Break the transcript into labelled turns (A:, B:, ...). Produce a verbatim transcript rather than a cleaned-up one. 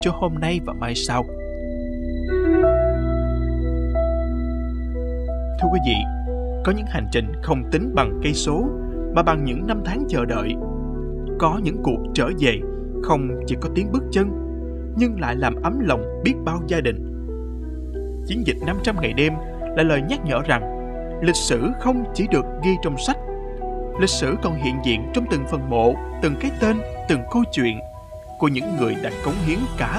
A: cho hôm nay và mai sau. Thưa quý vị, có những hành trình không tính bằng cây số mà bằng những năm tháng chờ đợi. Có những cuộc trở về không chỉ có tiếng bước chân nhưng lại làm ấm lòng biết bao gia đình. Chiến dịch năm trăm ngày đêm là lời nhắc nhở rằng lịch sử không chỉ được ghi trong sách, lịch sử còn hiện diện trong từng phần mộ, từng cái tên, từng câu chuyện của những người đã cống hiến cả